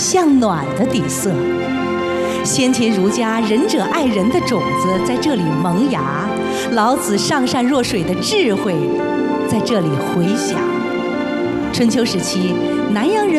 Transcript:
向暖的底色。先秦儒家仁者爱人的种子在这里萌芽，老子上善若水的智慧在这里回响。春秋时期，南阳人